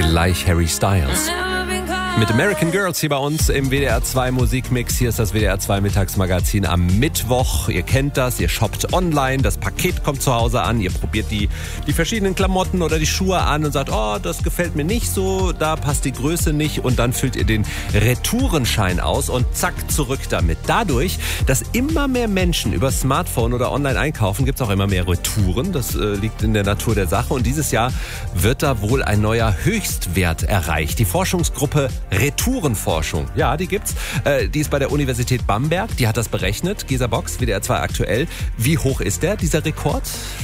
Gleich Harry Styles. Mit American Girls hier bei uns im WDR 2 Musikmix. Hier ist das WDR 2 Mittagsmagazin am Mittwoch. Ihr kennt das, ihr shoppt online, das Paket kommt zu Hause an, ihr probiert die verschiedenen Klamotten oder die Schuhe an und sagt, oh, das gefällt mir nicht so, da passt die Größe nicht, und dann füllt ihr den Retourenschein aus und zack, zurück damit. Dadurch, dass immer mehr Menschen über Smartphone oder online einkaufen, gibt es auch immer mehr Retouren. Das liegt in der Natur der Sache, und dieses Jahr wird da wohl ein neuer Höchstwert erreicht. Die Forschungsgruppe Retourenforschung, ja, die gibt's. Die ist bei der Universität Bamberg, die hat das berechnet. Gesa Box, WDR 2 aktuell. Wie hoch ist dieser Rekord?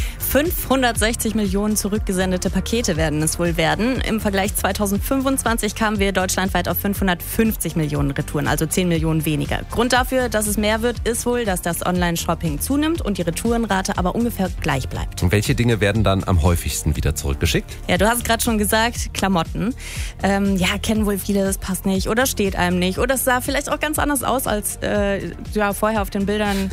560 Millionen zurückgesendete Pakete werden es wohl werden. Im Vergleich 2025 kamen wir deutschlandweit auf 550 Millionen Retouren, also 10 Millionen weniger. Grund dafür, dass es mehr wird, ist wohl, dass das Online-Shopping zunimmt und die Retourenrate aber ungefähr gleich bleibt. Und welche Dinge werden dann am häufigsten wieder zurückgeschickt? Ja, du hast es gerade schon gesagt, Klamotten. Kennen wohl viele, das passt nicht oder steht einem nicht oder es sah vielleicht auch ganz anders aus als vorher auf den Bildern.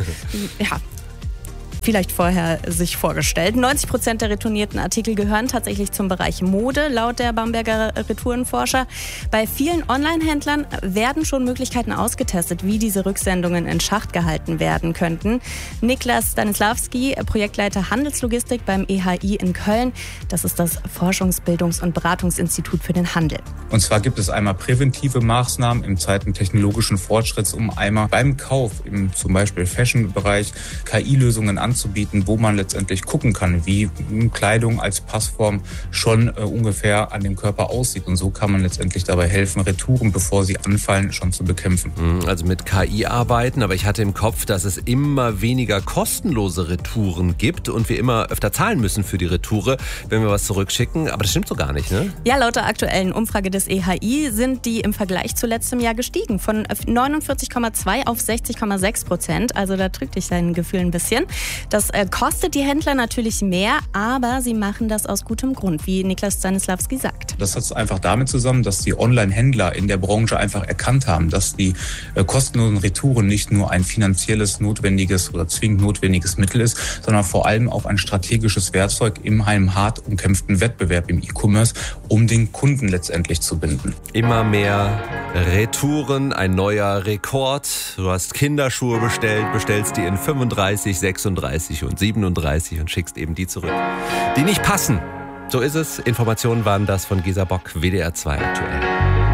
Vielleicht vorher sich vorgestellt. 90% der retournierten Artikel gehören tatsächlich zum Bereich Mode, laut der Bamberger Retourenforscher. Bei vielen Online-Händlern werden schon Möglichkeiten ausgetestet, wie diese Rücksendungen in Schacht gehalten werden könnten. Niklas Stanislawski, Projektleiter Handelslogistik beim EHI in Köln. Das ist das Forschungs-, und Beratungsinstitut für den Handel. Und zwar gibt es einmal präventive Maßnahmen in Zeiten technologischen Fortschritts, um einmal beim Kauf, im zum Beispiel Fashion-Bereich, KI-Lösungen anzubieten, wo man letztendlich gucken kann, wie Kleidung als Passform schon ungefähr an dem Körper aussieht. Und so kann man letztendlich dabei helfen, Retouren, bevor sie anfallen, schon zu bekämpfen. Also mit KI arbeiten, aber ich hatte im Kopf, dass es immer weniger kostenlose Retouren gibt und wir immer öfter zahlen müssen für die Retoure, wenn wir was zurückschicken. Aber das stimmt so gar nicht, ne? Ja, laut der aktuellen Umfrage des EHI sind die im Vergleich zu letztem Jahr gestiegen. Von 49,2 auf 60,6%. Also da drückt dich dein Gefühl ein bisschen. Das kostet die Händler natürlich mehr, aber sie machen das aus gutem Grund, wie Niklas Stanislawski sagt. Das hat einfach damit zusammen, dass die Online-Händler in der Branche einfach erkannt haben, dass die kostenlosen Retouren nicht nur ein finanzielles, notwendiges oder zwingend notwendiges Mittel ist, sondern vor allem auch ein strategisches Werkzeug in einem hart umkämpften Wettbewerb im E-Commerce, um den Kunden letztendlich zu binden. Immer mehr Retouren, ein neuer Rekord. Du hast Kinderschuhe bestellst die in 35, 36 und 37 und schickst eben die zurück, die nicht passen. So ist es. Informationen waren das von Gesa Bock, WDR 2 aktuell.